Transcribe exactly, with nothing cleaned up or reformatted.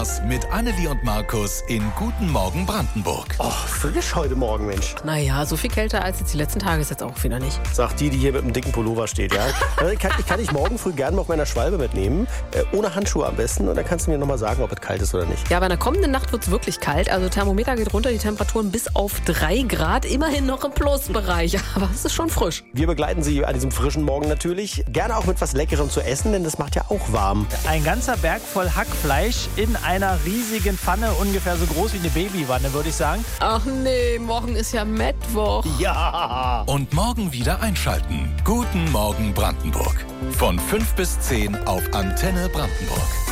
Voraus mit Annelie und Markus in Guten Morgen Brandenburg. Oh, frisch heute Morgen, Mensch. Naja, so viel kälter als jetzt die letzten Tage ist jetzt auch wieder nicht. Sagt die, die hier mit einem dicken Pullover steht, ja. ich, kann, ich kann dich morgen früh gerne auf meiner Schwalbe mitnehmen, äh, ohne Handschuhe am besten. Und dann kannst du mir nochmal sagen, ob es kalt ist oder nicht. Ja, aber in der kommenden Nacht wird es wirklich kalt. Also Thermometer geht runter, die Temperaturen bis auf drei Grad. Immerhin noch im Plusbereich, aber es ist schon frisch. Wir begleiten Sie an diesem frischen Morgen natürlich. Gerne auch mit was Leckerem zu essen, denn das macht ja auch warm. Ein ganzer Berg voll Hackfleisch in einer riesigen Pfanne, ungefähr so groß wie eine Babywanne, würde ich sagen. Ach nee, morgen ist ja Mittwoch. Ja! Und morgen wieder einschalten. Guten Morgen Brandenburg. Von fünf bis zehn auf Antenne Brandenburg.